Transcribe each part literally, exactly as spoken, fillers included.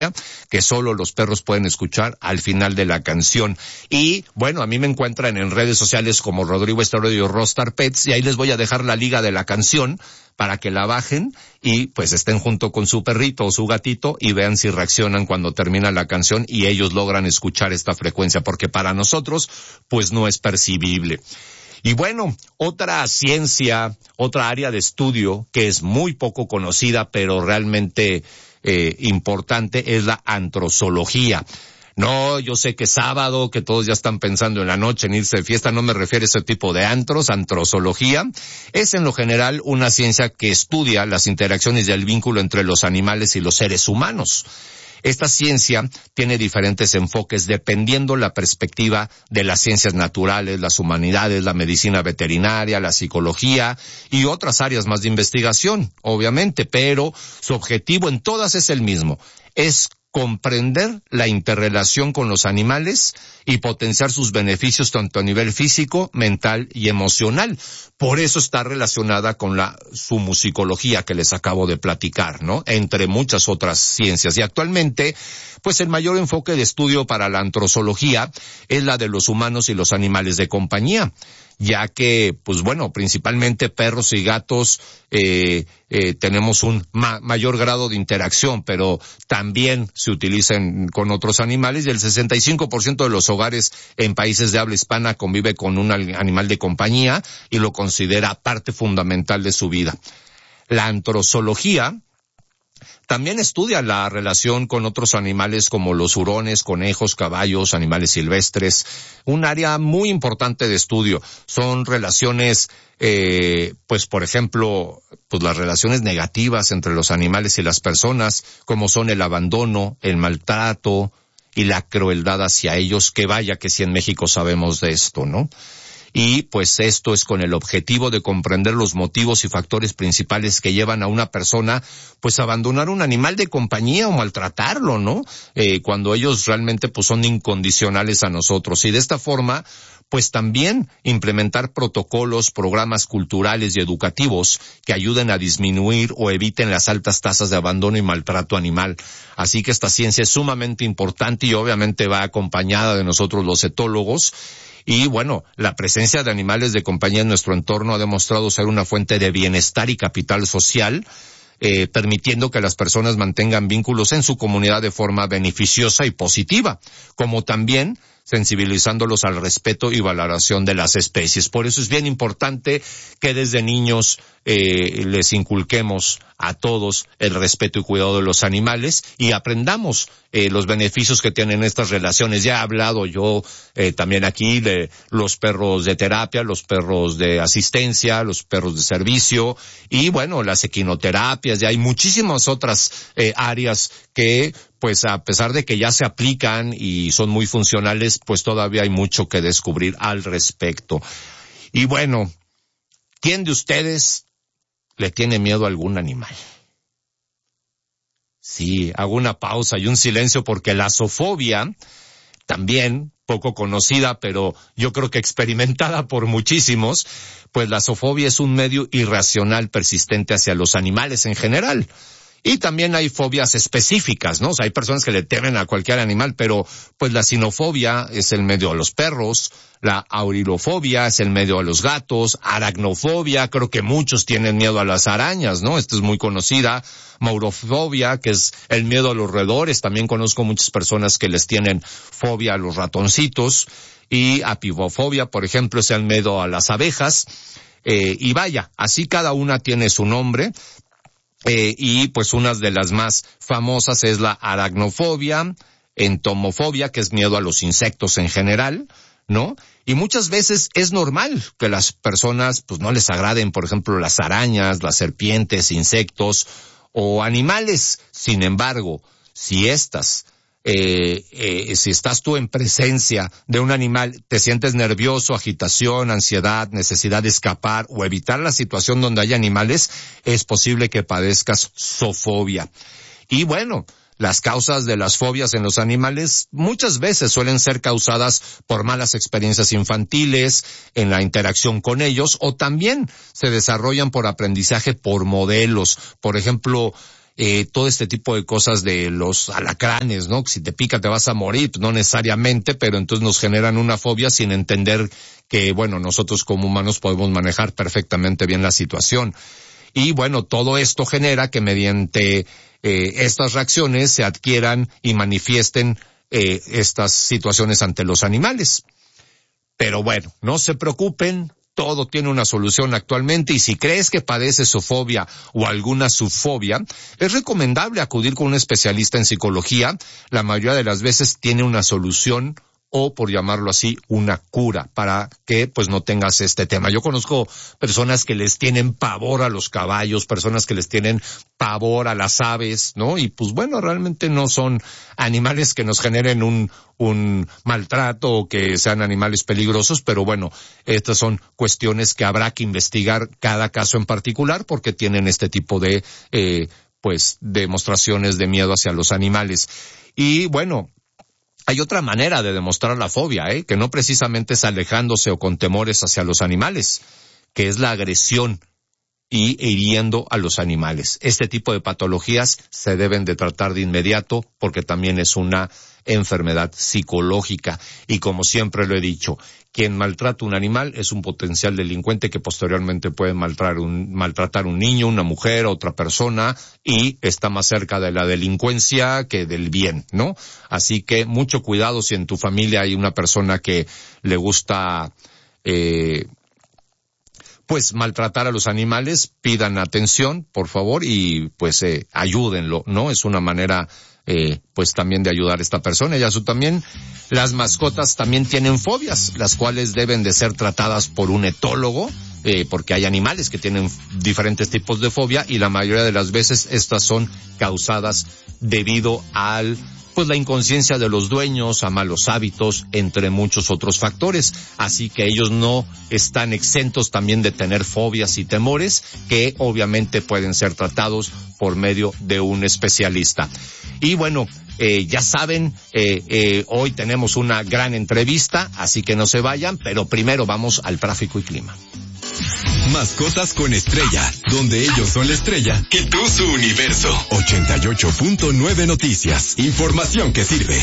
que solo los perros pueden escuchar al final de la canción. Y bueno, a mí me encuentran en redes sociales como Rodrigo Esterodio Rostar Pets, y ahí les voy a dejar la liga de la canción para que la bajen y pues estén junto con su perrito o su gatito y vean si reaccionan cuando termina la canción y ellos logran escuchar esta frecuencia, porque para nosotros pues no es percibible. Y bueno, otra ciencia, otra área de estudio que es muy poco conocida pero realmente Eh, importante es la antrozoología. No, yo sé que sábado, que todos ya están pensando en la noche en irse de fiesta, no me refiero a ese tipo de antros. Antrozoología es en lo general una ciencia que estudia las interacciones y el vínculo entre los animales y los seres humanos. Esta ciencia tiene diferentes enfoques dependiendo la perspectiva de las ciencias naturales, las humanidades, la medicina veterinaria, la psicología y otras áreas más de investigación, obviamente, pero su objetivo en todas es el mismo, es comprender la interrelación con los animales y potenciar sus beneficios tanto a nivel físico, mental y emocional. Por eso está relacionada con la zoomorfología que les acabo de platicar, ¿no? Entre muchas otras ciencias. Y actualmente, pues el mayor enfoque de estudio para la antrozoología es la de los humanos y los animales de compañía, ya que, pues bueno, principalmente perros y gatos eh, eh, tenemos un ma- mayor grado de interacción, pero también se utilizan con otros animales, y el sesenta y cinco por ciento de los hogares en países de habla hispana convive con un animal de compañía y lo considera parte fundamental de su vida. La antrozoología también estudia la relación con otros animales como los hurones, conejos, caballos, animales silvestres. Un área muy importante de estudio son relaciones, eh, pues por ejemplo, pues las relaciones negativas entre los animales y las personas, como son el abandono, el maltrato y la crueldad hacia ellos, que vaya que si en México sabemos de esto, ¿no? Y pues esto es con el objetivo de comprender los motivos y factores principales que llevan a una persona pues a abandonar un animal de compañía o maltratarlo, ¿no? Eh, cuando ellos realmente pues son incondicionales a nosotros. Y de esta forma pues también implementar protocolos, programas culturales y educativos que ayuden a disminuir o eviten las altas tasas de abandono y maltrato animal. Así que esta ciencia es sumamente importante y obviamente va acompañada de nosotros los etólogos. Y bueno, la presencia de animales de compañía en nuestro entorno ha demostrado ser una fuente de bienestar y capital social, eh, permitiendo que las personas mantengan vínculos en su comunidad de forma beneficiosa y positiva, como también sensibilizándolos al respeto y valoración de las especies. Por eso es bien importante que desde niños eh, les inculquemos a todos el respeto y cuidado de los animales y aprendamos eh, los beneficios que tienen estas relaciones. Ya he hablado yo eh, también aquí de los perros de terapia, los perros de asistencia, los perros de servicio y bueno, las equinoterapias. Ya hay muchísimas otras eh, áreas que pues a pesar de que ya se aplican y son muy funcionales, pues todavía hay mucho que descubrir al respecto. Y bueno, ¿quién de ustedes le tiene miedo a algún animal? Sí, hago una pausa y un silencio porque la zoofobia, también poco conocida, pero yo creo que experimentada por muchísimos, pues la zoofobia es un medio irracional persistente hacia los animales en general. Y también hay fobias específicas, ¿no? O sea, hay personas que le temen a cualquier animal, pero pues la sinofobia es el medio a los perros, la aurilofobia es el medio a los gatos, aracnofobia, creo que muchos tienen miedo a las arañas, ¿no? Esta es muy conocida. Maurofobia, que es el miedo a los roedores, también conozco muchas personas que les tienen fobia a los ratoncitos. Y apivofobia, por ejemplo, es el miedo a las abejas. Eh, y vaya, así cada una tiene su nombre. Eh, y pues una de las más famosas es la aracnofobia, entomofobia, que es miedo a los insectos en general, ¿no? Y muchas veces es normal que las personas pues no les agraden, por ejemplo, las arañas, las serpientes, insectos o animales. Sin embargo, si estas Eh, eh, si estás tú en presencia de un animal, te sientes nervioso, agitación, ansiedad, necesidad de escapar o evitar la situación donde hay animales, es posible que padezcas zoofobia. Y bueno, las causas de las fobias en los animales muchas veces suelen ser causadas por malas experiencias infantiles en la interacción con ellos, o también se desarrollan por aprendizaje por modelos. Por ejemplo, eh, todo este tipo de cosas de los alacranes, ¿no? Si te pica te vas a morir, no necesariamente, pero entonces nos generan una fobia sin entender que, bueno, nosotros como humanos podemos manejar perfectamente bien la situación. Y bueno, todo esto genera que mediante eh, estas reacciones se adquieran y manifiesten eh, estas situaciones ante los animales. Pero bueno, no se preocupen, todo tiene una solución actualmente, y si crees que padeces fobia o alguna subfobia, es recomendable acudir con un especialista en psicología. La mayoría de las veces tiene una solución, o por llamarlo así, una cura, para que pues no tengas este tema. Yo conozco personas que les tienen pavor a los caballos, personas que les tienen pavor a las aves, ¿no? Y pues bueno, realmente no son animales que nos generen un un maltrato o que sean animales peligrosos, pero bueno, estas son cuestiones que habrá que investigar cada caso en particular, porque tienen este tipo de eh pues demostraciones de miedo hacia los animales. Y bueno, hay otra manera de demostrar la fobia, ¿eh? Que no precisamente es alejándose o con temores hacia los animales, que es la agresión y hiriendo a los animales. Este tipo de patologías se deben de tratar de inmediato, porque también es una enfermedad psicológica. Y como siempre lo he dicho, quien maltrata un animal es un potencial delincuente que posteriormente puede maltratar un, maltratar un niño, una mujer, otra persona, y está más cerca de la delincuencia que del bien, ¿no? Así que mucho cuidado si en tu familia hay una persona que le gusta eh pues maltratar a los animales, pidan atención, por favor, y pues eh, ayúdenlo, ¿no? Es una manera eh, pues también de ayudar a esta persona. Y a su también, las mascotas también tienen fobias, las cuales deben de ser tratadas por un etólogo, eh, porque hay animales que tienen diferentes tipos de fobia, y la mayoría de las veces estas son causadas debido al pues la inconsciencia de los dueños, a malos hábitos, entre muchos otros factores. Así que ellos no están exentos también de tener fobias y temores, que obviamente pueden ser tratados por medio de un especialista. Y bueno, eh, ya saben, eh, eh, hoy tenemos una gran entrevista, así que no se vayan, pero primero vamos al tráfico y clima. Mascotas con Estrella, donde ellos son la estrella y tú su universo. ochenta y ocho punto nueve Noticias. Información que sirve.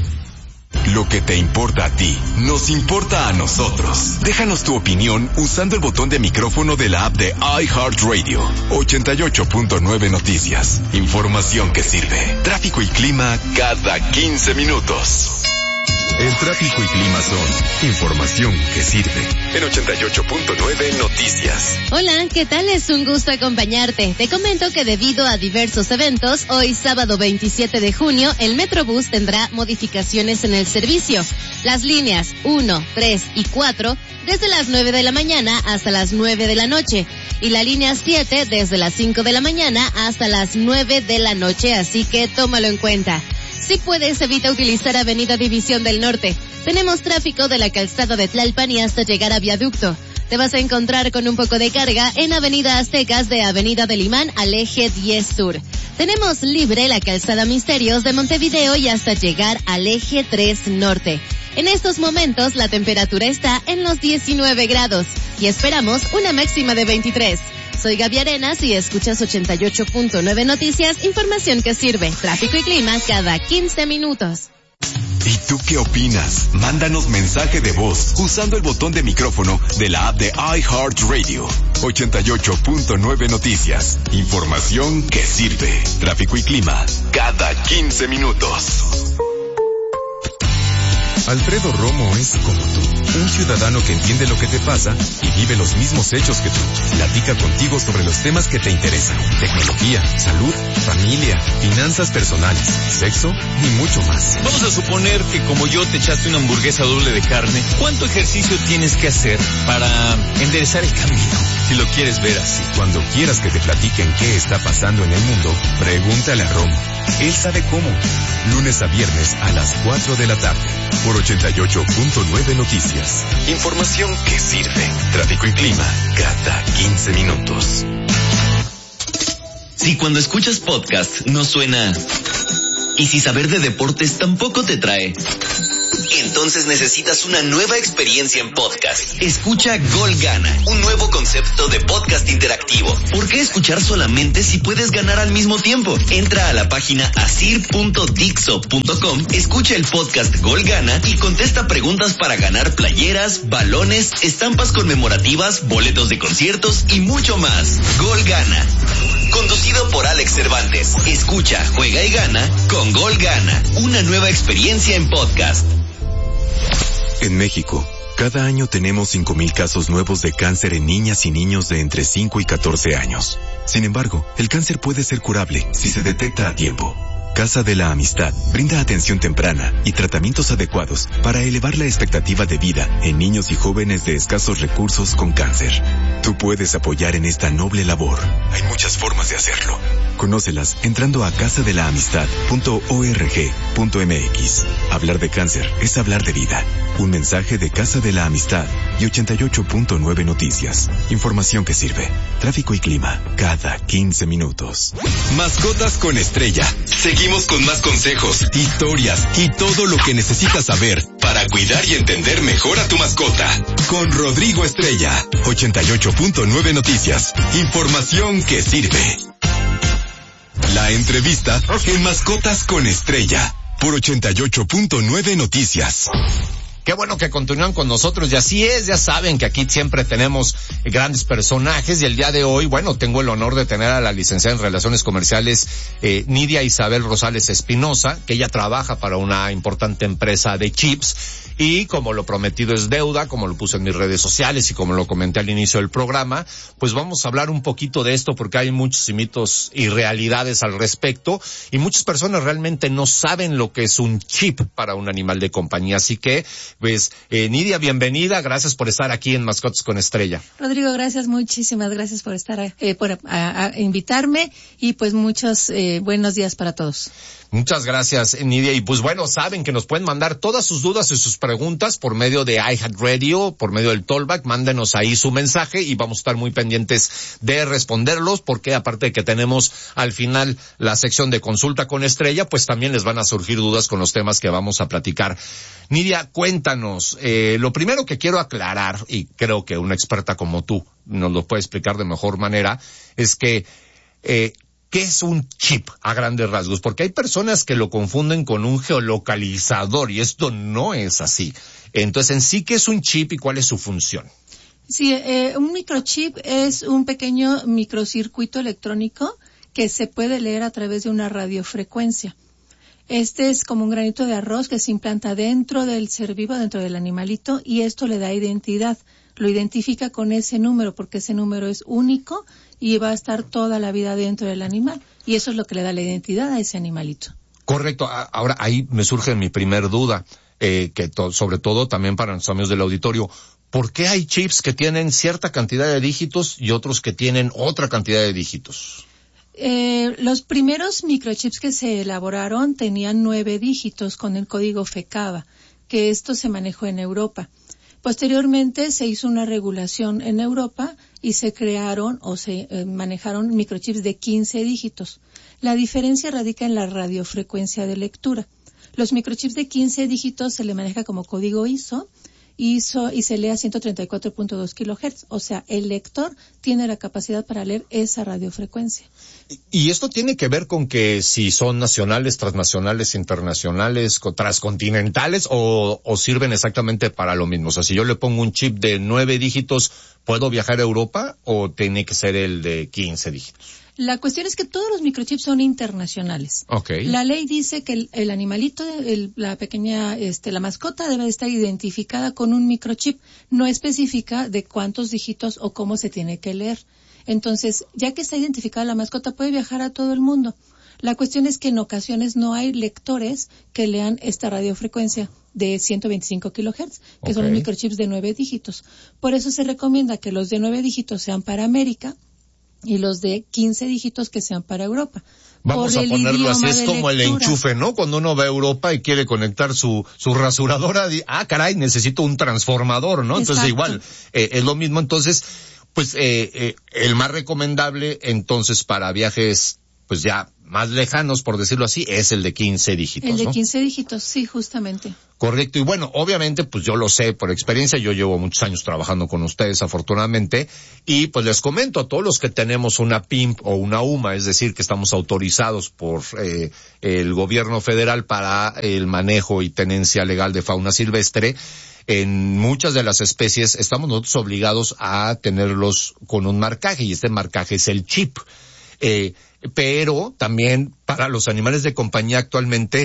Lo que te importa a ti, nos importa a nosotros. Déjanos tu opinión usando el botón de micrófono de la app de iHeartRadio. ochenta y ocho punto nueve Noticias. Información que sirve. Tráfico y clima cada quince minutos. El tráfico y clima son información que sirve. En ochenta y ocho punto nueve Noticias. Hola, ¿qué tal? Es un gusto acompañarte. Te comento que debido a diversos eventos, hoy sábado veintisiete de junio, el Metrobús tendrá modificaciones en el servicio. Las líneas uno, tres y cuatro desde las nueve de la mañana hasta las nueve de la noche. Y la línea siete desde las cinco de la mañana hasta las nueve de la noche, así que tómalo en cuenta. Si puedes, evita utilizar Avenida División del Norte. Tenemos tráfico de la calzada de Tlalpan y hasta llegar a Viaducto. Te vas a encontrar con un poco de carga en Avenida Aztecas de Avenida del Imán al eje diez Sur. Tenemos libre la calzada Misterios de Montevideo y hasta llegar al eje tres Norte. En estos momentos la temperatura está en los diecinueve grados y esperamos una máxima de veintitrés. Soy Gaby Arenas y escuchas ochenta y ocho punto nueve Noticias, información que sirve. Tráfico y clima cada quince minutos. ¿Y tú qué opinas? Mándanos mensaje de voz usando el botón de micrófono de la app de iHeartRadio. ochenta y ocho punto nueve Noticias, información que sirve. Tráfico y clima cada quince minutos. Alfredo Romo es como tú, un ciudadano que entiende lo que te pasa y vive los mismos hechos que tú. Platica contigo sobre los temas que te interesan: tecnología, salud, familia, finanzas personales, sexo y mucho más. Vamos a suponer que como yo te echaste una hamburguesa doble de carne. ¿Cuánto ejercicio tienes que hacer para enderezar el camino? Si lo quieres ver así. Cuando quieras que te platiquen qué está pasando en el mundo, pregúntale a Romo. Él sabe cómo. Lunes a viernes a las cuatro de la tarde. Por ochenta y ocho punto nueve Noticias. Información que sirve. Tráfico y clima cada quince minutos. Si cuando escuchas podcast no suena, y si saber de deportes tampoco te trae, Entonces necesitas una nueva experiencia en podcast. Escucha Gol Gana, un nuevo concepto de podcast interactivo. ¿Por qué escuchar solamente si puedes ganar al mismo tiempo? Entra a la página asir punto dixo punto com, escucha el podcast Gol Gana y contesta preguntas para ganar playeras, balones, estampas conmemorativas, boletos de conciertos y mucho más. Gol Gana. Conducido por Alex Cervantes. Escucha, juega y gana con Gol Gana. Una nueva experiencia en podcast. En México, cada año tenemos cinco mil casos nuevos de cáncer en niñas y niños de entre cinco y catorce años. Sin embargo, el cáncer puede ser curable si se detecta a tiempo. Casa de la Amistad brinda atención temprana y tratamientos adecuados para elevar la expectativa de vida en niños y jóvenes de escasos recursos con cáncer. Tú puedes apoyar en esta noble labor. Hay muchas formas de hacerlo. Conócelas entrando a casa de la amistad punto org punto mx. Hablar de cáncer es hablar de vida. Un mensaje de Casa de la Amistad y ochenta y ocho punto nueve Noticias. Información que sirve. Tráfico y clima cada quince minutos. Mascotas con Estrella. Seguimos con más consejos, historias y todo lo que necesitas saber para cuidar y entender mejor a tu mascota. Con Rodrigo Estrella. ochenta y ocho punto nueve Noticias. Información que sirve. La entrevista en Mascotas con Estrella. Por ochenta y ocho punto nueve Noticias. Qué bueno que continúan con nosotros, y así es, ya saben que aquí siempre tenemos grandes personajes, y el día de hoy, bueno, tengo el honor de tener a la licenciada en Relaciones Comerciales, eh, Nidia Isabel Rosales Espinosa, que ella trabaja para una importante empresa de chips, y como lo prometido es deuda, como lo puse en mis redes sociales y como lo comenté al inicio del programa, pues vamos a hablar un poquito de esto porque hay muchos mitos y realidades al respecto, y muchas personas realmente no saben lo que es un chip para un animal de compañía, así que pues, eh, Nidia, bienvenida, gracias por estar aquí en Mascotas con Estrella. Rodrigo, gracias, muchísimas gracias por estar, eh, por a, a invitarme, y pues muchos eh, buenos días para todos. Muchas gracias, Nidia. Y pues bueno, saben que nos pueden mandar todas sus dudas y sus preguntas por medio de iHeartRadio, por medio del Tollback. Mándenos ahí su mensaje y vamos a estar muy pendientes de responderlos, porque aparte de que tenemos al final la sección de consulta con Estrella, pues también les van a surgir dudas con los temas que vamos a platicar. Nidia, cuéntanos, eh, lo primero que quiero aclarar, y creo que una experta como tú nos lo puede explicar de mejor manera, es que eh, ¿qué es un chip a grandes rasgos? Porque hay personas que lo confunden con un geolocalizador y esto no es así. Entonces, en sí, ¿qué es un chip y cuál es su función? Sí, eh, un microchip es un pequeño microcircuito electrónico que se puede leer a través de una radiofrecuencia. Este es como un granito de arroz que se implanta dentro del ser vivo, dentro del animalito, y esto le da identidad. Lo identifica con ese número porque ese número es único y va a estar toda la vida dentro del animal. Y eso es lo que le da la identidad a ese animalito. Correcto. Ahora, ahí me surge mi primer duda, eh, que to- sobre todo también para nuestros amigos del auditorio. ¿Por qué hay chips que tienen cierta cantidad de dígitos y otros que tienen otra cantidad de dígitos? Eh, los primeros microchips que se elaboraron tenían nueve dígitos con el código FECAVA, que esto se manejó en Europa. Posteriormente se hizo una regulación en Europa y se crearon o se eh, manejaron microchips de quince dígitos. La diferencia radica en la radiofrecuencia de lectura. Los microchips de quince dígitos se le maneja como código I S O, I S O y se lee a ciento treinta y cuatro punto dos kilohertz. O sea, el lector tiene la capacidad para leer esa radiofrecuencia. Y esto tiene que ver con que si son nacionales, transnacionales, internacionales, transcontinentales, o, o sirven exactamente para lo mismo. O sea, si yo le pongo un chip de nueve dígitos, ¿puedo viajar a Europa o tiene que ser el de quince dígitos? La cuestión es que todos los microchips son internacionales. Okay. La ley dice que el, el animalito, el, la pequeña, este, la mascota debe estar identificada con un microchip. No especifica de cuántos dígitos o cómo se tiene que leer. Entonces, ya que está identificada la mascota, puede viajar a todo el mundo. La cuestión es que en ocasiones no hay lectores que lean esta radiofrecuencia de ciento veinticinco kilohertz, que okay. son los microchips de nueve dígitos. Por eso se recomienda que los de nueve dígitos sean para América y los de quince dígitos que sean para Europa. Vamos a ponerlo así, es como el enchufe, ¿no? Cuando uno va a Europa y quiere conectar su su rasuradora, ah, caray, necesito un transformador, ¿no? Entonces, exacto. igual, eh, es lo mismo. Entonces, pues, eh, eh, el más recomendable, entonces, para viajes pues ya más lejanos, por decirlo así, es el de quince dígitos, El de ¿no? quince dígitos, sí, justamente. Correcto, y bueno, obviamente, pues yo lo sé por experiencia, yo llevo muchos años trabajando con ustedes, afortunadamente, y pues les comento a todos los que tenemos una P I M P o una U M A, es decir, que estamos autorizados por eh, el gobierno federal para el manejo y tenencia legal de fauna silvestre, en muchas de las especies estamos nosotros obligados a tenerlos con un marcaje, y este marcaje es el chip. Eh, pero también para los animales de compañía actualmente,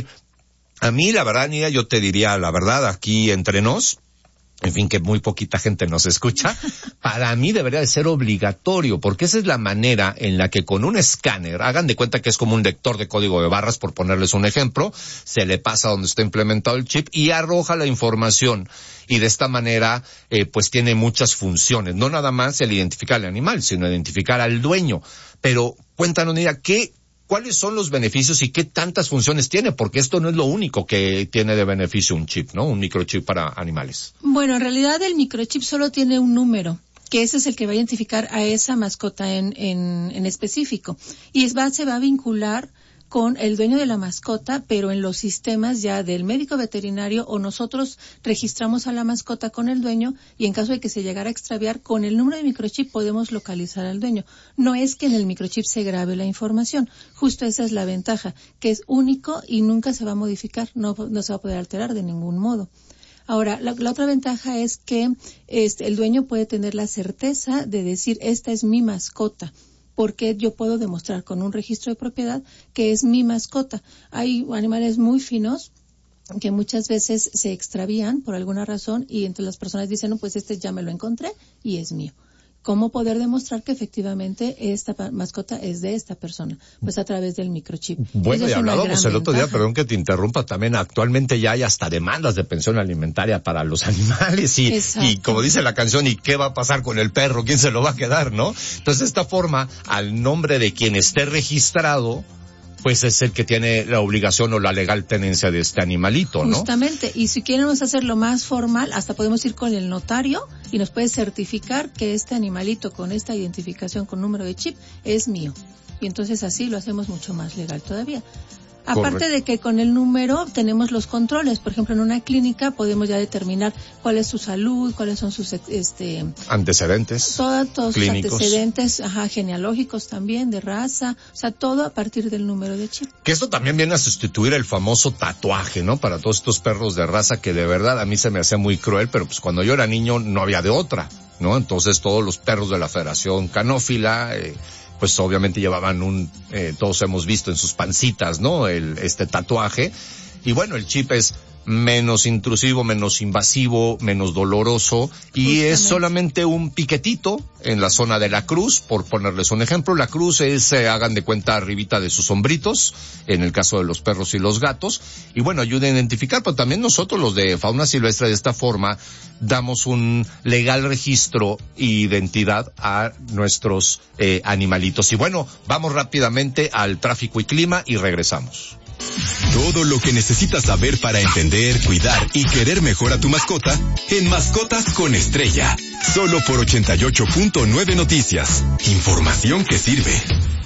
a mí la verdad, Nidia, yo te diría la verdad, aquí entre nos, en fin, que muy poquita gente nos escucha, para mí debería de ser obligatorio, porque esa es la manera en la que con un escáner, hagan de cuenta que es como un lector de código de barras, por ponerles un ejemplo, se le pasa donde está implementado el chip y arroja la información. Y de esta manera, eh, pues tiene muchas funciones. No nada más el identificar al animal, sino identificar al dueño. Pero cuéntanos, Nidia, ¿qué, cuáles son los beneficios y qué tantas funciones tiene? Porque esto no es lo único que tiene de beneficio un chip, ¿no? Un microchip para animales. Bueno, en realidad el microchip solo tiene un número, que ese es el que va a identificar a esa mascota en, en, en específico. Y es va, se va a vincular con el dueño de la mascota, pero en los sistemas ya del médico veterinario, o nosotros registramos a la mascota con el dueño, y en caso de que se llegara a extraviar, con el número de microchip podemos localizar al dueño. No es que en el microchip se grabe la información, justo esa es la ventaja, que es único y nunca se va a modificar, no, no se va a poder alterar de ningún modo. Ahora, la, la otra ventaja es que este, el dueño puede tener la certeza de decir, esta es mi mascota, porque yo puedo demostrar con un registro de propiedad que es mi mascota. Hay animales muy finos que muchas veces se extravían por alguna razón y entonces las personas dicen, no, pues este ya me lo encontré y es mío. ¿Cómo poder demostrar que efectivamente esta mascota es de esta persona? Pues a través del microchip. Bueno, y hablábamos el otro día, perdón que te interrumpa, también actualmente ya hay hasta demandas de pensión alimentaria para los animales y, y como dice la canción, ¿y qué va a pasar con el perro? ¿Quién se lo va a quedar, no? Entonces, de esta forma, al nombre de quien esté registrado, pues es el que tiene la obligación o la legal tenencia de este animalito, ¿no? Justamente, y si queremos hacerlo más formal, hasta podemos ir con el notario y nos puede certificar que este animalito con esta identificación con número de chip es mío. Y entonces así lo hacemos mucho más legal todavía. Aparte Correcto. De que con el número tenemos los controles, por ejemplo, en una clínica podemos ya determinar cuál es su salud, cuáles son sus este antecedentes, todos, todos sus clínicos. antecedentes, ajá, genealógicos también, de raza, o sea, todo a partir del número de chip. Que esto también viene a sustituir el famoso tatuaje, ¿no? Para todos estos perros de raza que de verdad a mí se me hacía muy cruel, pero pues cuando yo era niño no había de otra, ¿no? Entonces todos los perros de la Federación Canófila, eh, pues obviamente llevaban un, eh, todos hemos visto en sus pancitas, ¿no? El, este tatuaje. Y bueno, el chip es menos intrusivo, menos invasivo, menos doloroso, y Justamente. Es solamente un piquetito en la zona de la cruz, por ponerles un ejemplo. La cruz es, eh, hagan de cuenta, arribita de sus hombritos, en el caso de los perros y los gatos, y bueno, ayuda a identificar, pero también nosotros los de fauna silvestre de esta forma damos un legal registro e identidad a nuestros eh, animalitos. Y bueno, vamos rápidamente al tráfico y clima y regresamos. Todo lo que necesitas saber para entender, cuidar y querer mejor a tu mascota en Mascotas con Estrella. Solo por ochenta y ocho punto nueve Noticias. Información que sirve.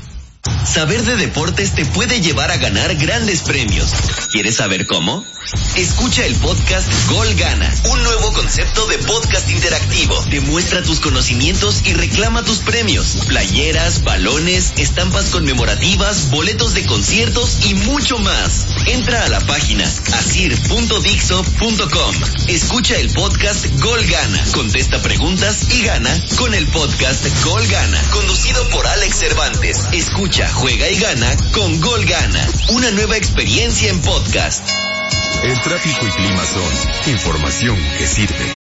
Saber de deportes te puede llevar a ganar grandes premios. ¿Quieres saber cómo? Escucha el podcast Gol Gana, un nuevo concepto de podcast interactivo. Demuestra tus conocimientos y reclama tus premios. Playeras, balones, estampas conmemorativas, boletos de conciertos y mucho más. Entra a la página asir punto dixo punto com. Escucha el podcast Gol Gana. Contesta preguntas y gana con el podcast Gol Gana, conducido por Alex Cervantes. Escucha, juega y gana con Gol Gana. Una nueva experiencia en podcast. El tráfico y clima son información que sirve.